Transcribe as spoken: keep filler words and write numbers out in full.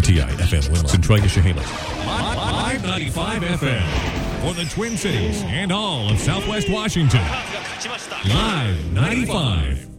T I F M Centralia Chehalis. Live ninety-five F M for the Twin Cities and all of Southwest Washington. Live ninety-five.